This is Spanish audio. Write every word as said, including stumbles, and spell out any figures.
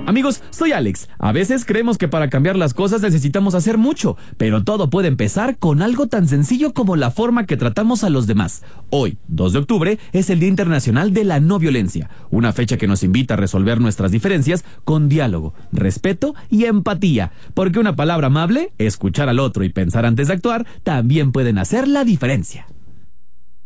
Amigos, soy Alex. A veces creemos que para cambiar las cosas necesitamos hacer mucho, pero todo puede empezar con algo tan sencillo como la forma que tratamos a los demás. Hoy, dos de octubre, es el Día Internacional de la No Violencia, una fecha que nos invita a resolver nuestras diferencias con diálogo, respeto y empatía, porque una palabra amable, escuchar al otro y pensar antes de actuar, también pueden hacer la diferencia.